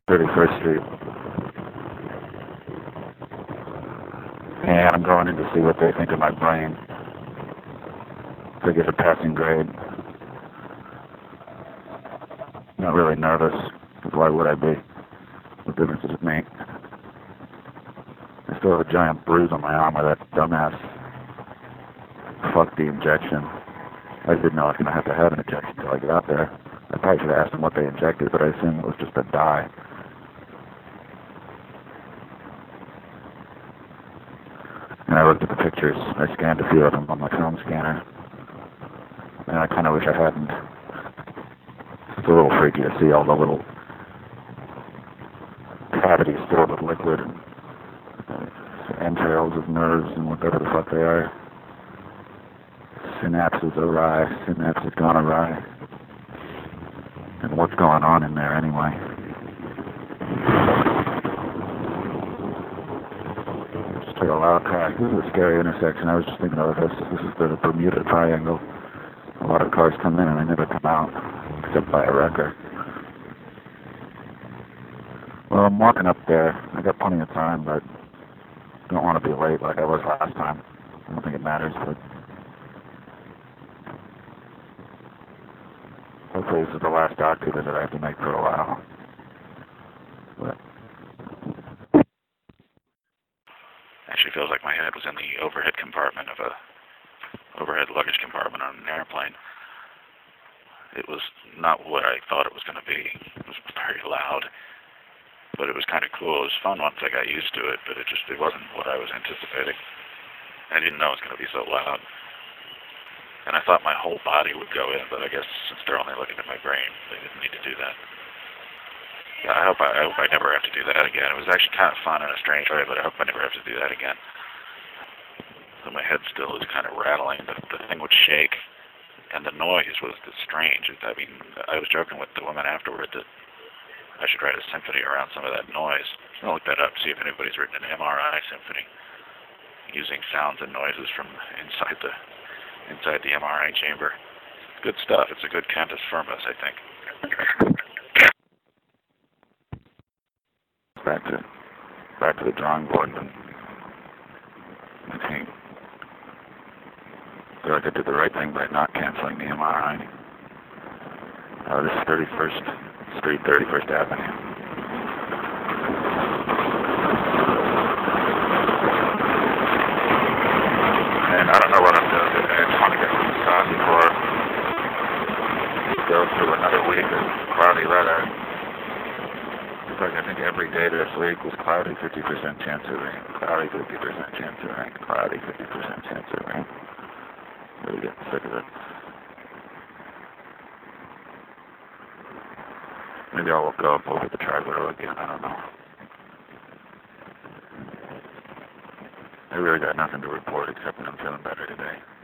31st Street. And I'm going in to see what they think of my brain. To get a passing grade. Not really nervous, because why would I be? What difference does it make? I still have a giant bruise on my arm where that dumbass fucked the injection. I didn't know I was going to have an injection until I got there. I probably should have asked them what they injected, but I assumed it was just a dye. And I looked at the pictures. I scanned a few of them on my film scanner. And I kind of wish I hadn't. It's a little freaky to see all the little cavities filled with liquid and entrails of nerves and whatever the fuck they are. Synapses awry. Synapses gone awry. And what's going on in there anyway? Just took a loud car. This is a scary intersection. I was just thinking of this. This is the Bermuda Triangle. A lot of cars come in and they never come out, except by a wrecker. Well, I'm walking up there. I got plenty of time, but don't want to be late like I was last time. I don't think it matters, but hopefully this is the last doctor visit I have to make for a while. But actually feels like my head was in the overhead compartment of a overhead luggage compartment on an airplane. It was not what I thought it was going to be. It was very loud, but it was kind of cool. It was fun once I got used to it, but it wasn't what I was anticipating. I didn't know it was going to be so loud. And I thought my whole body would go in, but I guess since they're only looking at my brain, they didn't need to do that. Yeah, I hope I never have to do that again. It was actually kind of fun in a strange way, but I hope I never have to do that again. So my head still is kind of rattling. The thing would shake, and the noise was strange. I mean, I was joking with the woman afterward that I should write a symphony around some of that noise. I'll look that up, see if anybody's written an MRI symphony using sounds and noises from inside the MRI chamber. Good stuff. It's a good cantus firmus, I think. Back to the drawing board. I think I feel like I did the right thing by not canceling the MRI. This is 31st Street, 31st Avenue. And I don't know what I'm doing today. I just want to get some coffee before go through another week of cloudy weather. It's like I think every day this week was cloudy, 50% chance of rain, cloudy, 50% chance of rain, cloudy, 50% chance of rain. Really getting sick of it. Maybe I'll go up over the Triborough again, I don't know. I really got nothing to report except that I'm feeling better today.